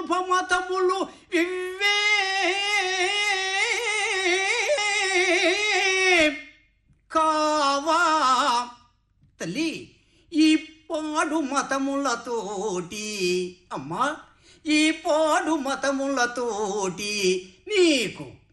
శుభమతములు ఇవ్వే కావా తల్లి. ఈ పాడు మతములతోటి అమ్మా, ఈ పాడు మతములతోటి నీకు